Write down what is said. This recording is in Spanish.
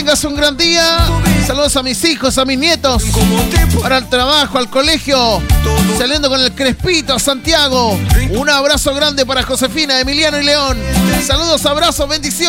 tengas un gran día. Saludos a mis hijos, a mis nietos, para el trabajo, al colegio, saliendo con el Crespito a Santiago. Un abrazo grande para Josefina, Emiliano y León. Saludos, abrazos, bendiciones.